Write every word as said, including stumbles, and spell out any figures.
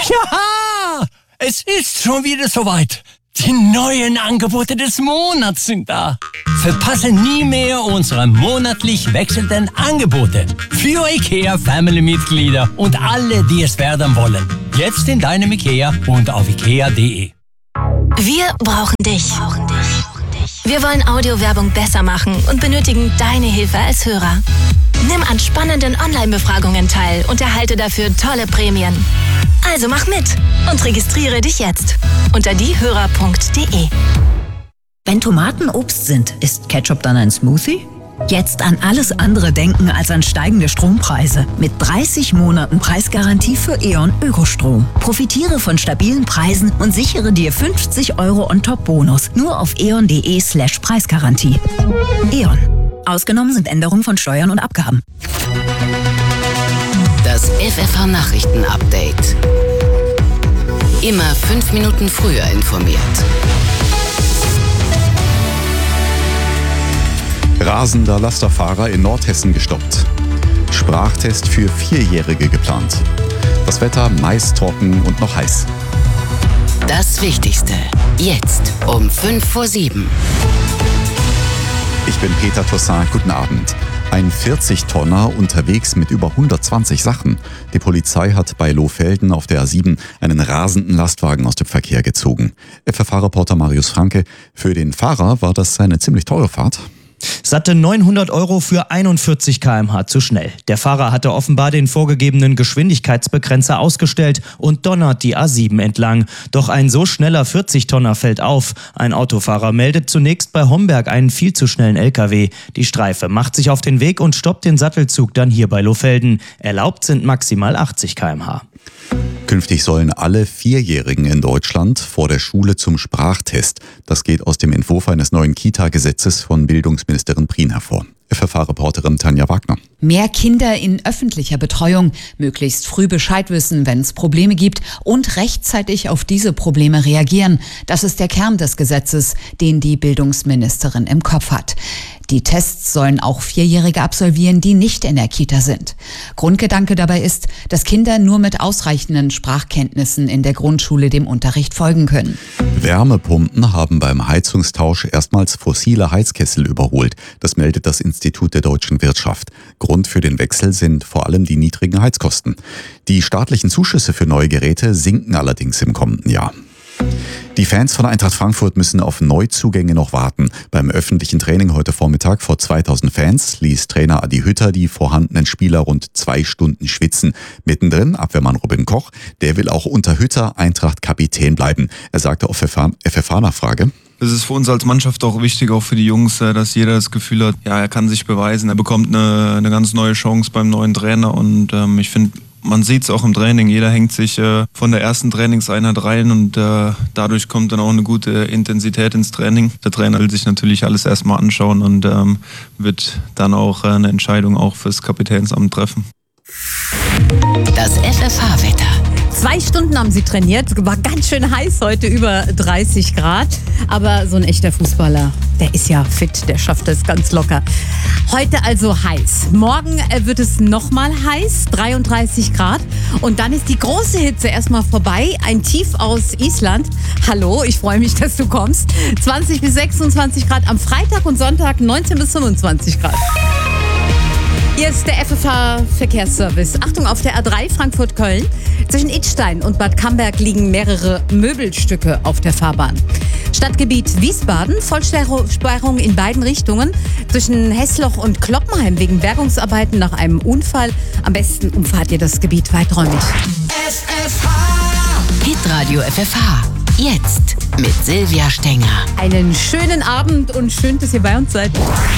Ja, es ist schon wieder soweit. Die neuen Angebote des Monats sind da. Verpasse nie mehr unsere monatlich wechselnden Angebote. Für IKEA Family-Mitglieder und alle, die es werden wollen. Jetzt in deinem IKEA und auf ikea punkt de. Wir brauchen dich. Wir wollen Audiowerbung besser machen und benötigen deine Hilfe als Hörer. Nimm an spannenden Online-Befragungen teil und erhalte dafür tolle Prämien. Also mach mit und registriere dich jetzt unter diehörer punkt de. Wenn Tomaten Obst sind, ist Ketchup dann ein Smoothie? Jetzt an alles andere denken als an steigende Strompreise. Mit dreißig Monaten Preisgarantie für E.ON Ökostrom. Profitiere von stabilen Preisen und sichere dir fünfzig Euro on-top-Bonus. Nur auf eon punkt de slash Preisgarantie. E.ON. Ausgenommen sind Änderungen von Steuern und Abgaben. Das F F H-Nachrichten-Update. Immer fünf Minuten früher informiert. Rasender Lasterfahrer in Nordhessen gestoppt. Sprachtest für Vierjährige geplant. Das Wetter meist trocken und noch heiß. Das Wichtigste. Jetzt um fünf vor sieben. Ich bin Peter Toussaint. Guten Abend. Ein vierzig-Tonner unterwegs mit über hundertzwanzig Sachen. Die Polizei hat bei Lohfelden auf der A sieben einen rasenden Lastwagen aus dem Verkehr gezogen. F F H-Reporter Marius Franke. Für den Fahrer war das eine ziemlich teure Fahrt. Satte neunhundert Euro für einundvierzig Kilometer pro Stunde zu schnell. Der Fahrer hatte offenbar den vorgegebenen Geschwindigkeitsbegrenzer ausgestellt und donnert die A sieben entlang. Doch ein so schneller vierzig-Tonner fällt auf. Ein Autofahrer meldet zunächst bei Homberg einen viel zu schnellen L K W. Die Streife macht sich auf den Weg und stoppt den Sattelzug dann hier bei Lohfelden. Erlaubt sind maximal achtzig Kilometer pro Stunde. Künftig sollen alle Vierjährigen in Deutschland vor der Schule zum Sprachtest. Das geht aus dem Entwurf eines neuen Kita-Gesetzes von Bildungsministerin Prien hervor. F F H-Reporterin Tanja Wagner. Mehr Kinder in öffentlicher Betreuung, möglichst früh Bescheid wissen, wenn es Probleme gibt und rechtzeitig auf diese Probleme reagieren. Das ist der Kern des Gesetzes, den die Bildungsministerin im Kopf hat. Die Tests sollen auch Vierjährige absolvieren, die nicht in der Kita sind. Grundgedanke dabei ist, dass Kinder nur mit ausreichenden Sprachkenntnissen in der Grundschule dem Unterricht folgen können. Wärmepumpen haben beim Heizungstausch erstmals fossile Heizkessel überholt. Das meldet das Institut der deutschen Wirtschaft. Grund für den Wechsel sind vor allem die niedrigen Heizkosten. Die staatlichen Zuschüsse für neue Geräte sinken allerdings im kommenden Jahr. Die Fans von Eintracht Frankfurt müssen auf Neuzugänge noch warten. Beim öffentlichen Training heute Vormittag vor zweitausend Fans ließ Trainer Adi Hütter die vorhandenen Spieler rund zwei Stunden schwitzen. Mittendrin Abwehrmann Robin Koch, der will auch unter Hütter Eintracht-Kapitän bleiben. Er sagte auf F F H-Nachfrage: Es ist für uns als Mannschaft auch wichtig, auch für die Jungs, dass jeder das Gefühl hat, ja, er kann sich beweisen. Er bekommt eine, eine ganz neue Chance beim neuen Trainer und ähm, ich finde, man sieht es auch im Training. Jeder hängt sich äh, von der ersten Trainingseinheit rein und äh, dadurch kommt dann auch eine gute Intensität ins Training. Der Trainer will sich natürlich alles erstmal anschauen und ähm, wird dann auch äh, eine Entscheidung auch fürs Kapitänsamt treffen. Das F F H-Wetter. Zwei Stunden haben sie trainiert, war ganz schön heiß heute, über dreißig Grad. Aber so ein echter Fußballer, der ist ja fit, der schafft das ganz locker. Heute also heiß. Morgen wird es nochmal heiß, dreiunddreißig Grad. Und dann ist die große Hitze erstmal vorbei. Ein Tief aus Island. Hallo, ich freue mich, dass du kommst. zwanzig bis sechsundzwanzig Grad am Freitag und Sonntag, neunzehn bis fünfundzwanzig Grad. Hier ist der F F H-Verkehrsservice. Achtung, auf der A drei Frankfurt-Köln. Zwischen Idstein und Bad Camberg liegen mehrere Möbelstücke auf der Fahrbahn. Stadtgebiet Wiesbaden, Vollsperrung in beiden Richtungen. Zwischen Hessloch und Kloppenheim wegen Bergungsarbeiten nach einem Unfall. Am besten umfahrt ihr das Gebiet weiträumig. F F H. Hitradio F F H. Jetzt mit Silvia Stenger. Einen schönen Abend und schön, dass ihr bei uns seid.